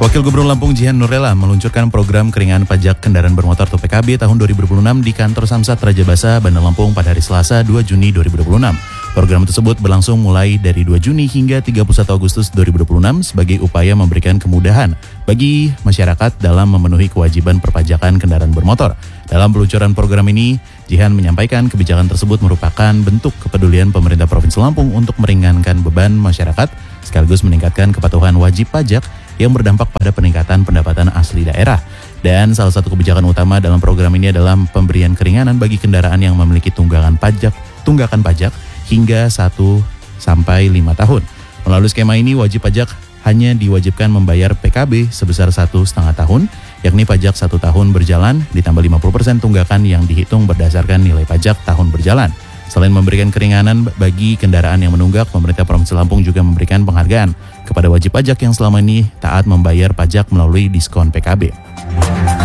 Wakil Gubernur Lampung Jihan Nurlela meluncurkan program keringanan pajak kendaraan bermotor atau PKB tahun 2026 di kantor Samsat Raja Basa, Bandar Lampung pada hari Selasa 2 Juni 2026. Program tersebut berlangsung mulai dari 2 Juni hingga 31 Agustus 2026 sebagai upaya memberikan kemudahan bagi masyarakat dalam memenuhi kewajiban perpajakan kendaraan bermotor. Dalam peluncuran program ini, Jihan menyampaikan kebijakan tersebut merupakan bentuk kepedulian pemerintah Provinsi Lampung untuk meringankan beban masyarakat sekaligus meningkatkan kepatuhan wajib pajak yang berdampak pada peningkatan pendapatan asli daerah. Dan salah satu kebijakan utama dalam program ini adalah pemberian keringanan bagi kendaraan yang memiliki tunggakan pajak hingga 1 sampai 5 tahun. Melalui skema ini wajib pajak hanya diwajibkan membayar PKB sebesar 1,5 tahun, yakni pajak 1 tahun berjalan ditambah 50% tunggakan yang dihitung berdasarkan nilai pajak tahun berjalan. Selain memberikan keringanan bagi kendaraan yang menunggak, pemerintah Provinsi Lampung juga memberikan penghargaan kepada wajib pajak yang selama ini taat membayar pajak melalui diskon PKB.